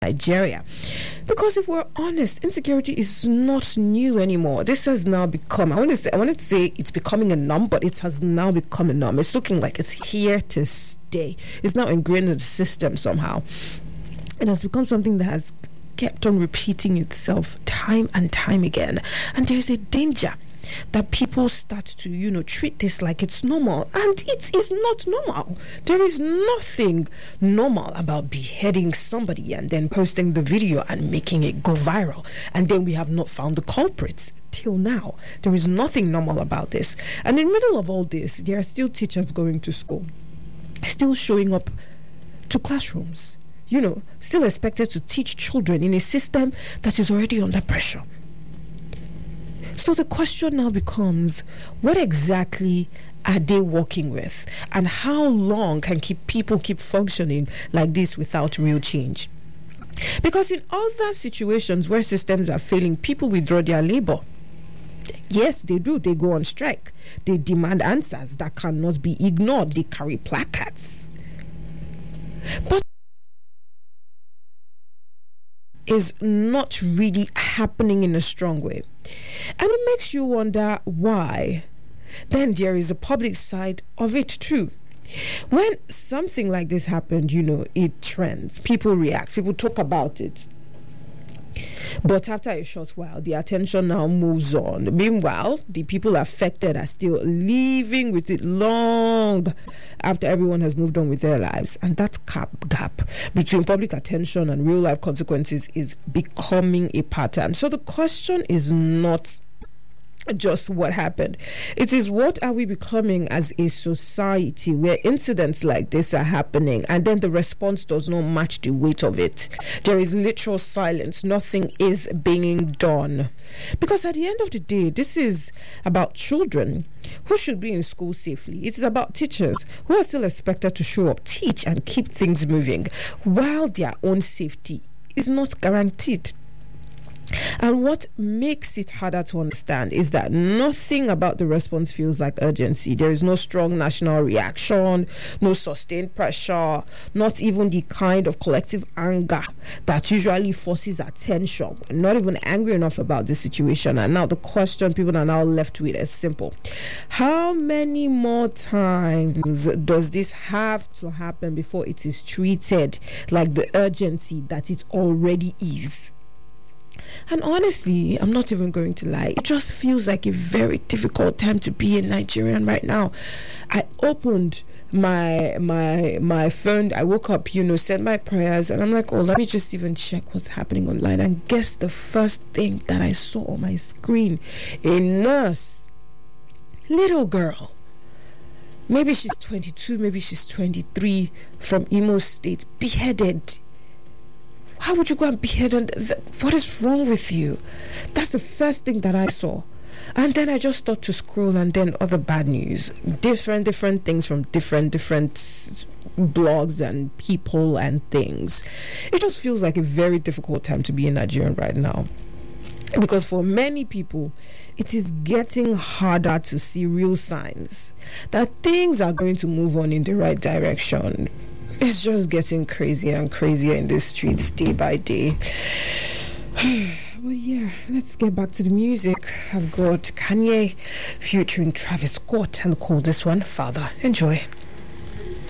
Nigeria. Because if we're honest, insecurity is not new anymore. This has now become, I wanted to say it's becoming a norm, but it has now become a norm. It's looking like it's here to stay. It's now ingrained in the system somehow. It has become something that has kept on repeating itself time and time again. And there is a danger that people start to, treat this like it's normal. And it is not normal. There is nothing normal about beheading somebody and then posting the video and making it go viral. And then we have not found the culprits. Till now, there is nothing normal about this. And in the middle of all this, there are still teachers going to school, still showing up to classrooms, still expected to teach children in a system that is already under pressure. So the question now becomes, what exactly are they working with? And how long can people keep functioning like this without real change? Because in other situations where systems are failing, people withdraw their labor. Yes, they do. They go on strike. They demand answers that cannot be ignored. They carry placards. But is not really happening in a strong way. And it makes you wonder why. Then there is a public side of it too. When something like this happened, it trends. People react. People talk about it. But after a short while, the attention now moves on. Meanwhile, the people affected are still living with it long after everyone has moved on with their lives. And that gap between public attention and real life consequences is becoming a pattern. So the question is not just what happened. It is, what are we becoming as a society where incidents like this are happening and then the response does not match the weight of it? There is literal silence. Nothing is being done. Because at the end of the day, this is about children who should be in school safely. It is about teachers who are still expected to show up, teach, and keep things moving, while their own safety is not guaranteed. And what makes it harder to understand is that nothing about the response feels like urgency. There is no strong national reaction, no sustained pressure, not even the kind of collective anger that usually forces attention. We're not even angry enough about this situation. And now the question people are now left with is simple. How many more times does this have to happen before it is treated like the urgency that it already is? And honestly, I'm not even going to lie, it just feels like a very difficult time to be a Nigerian right now. I opened my phone, I woke up, said my prayers, and I'm like, let me just even check what's happening online. And guess the first thing that I saw on my screen? A nurse, little girl, maybe she's 22, maybe she's 23, from Imo State, beheaded. How would you go and behead? What is wrong with you? That's the first thing that I saw. And then I just started to scroll, and then other bad news. Different things from different blogs and people and things. It just feels like a very difficult time to be in Nigeria right now. Because for many people, it is getting harder to see real signs that things are going to move on in the right direction. It's just getting crazier and crazier in the streets day by day. Well, yeah, let's get back to the music. I've got Kanye featuring Travis Scott and call this one Father. Enjoy.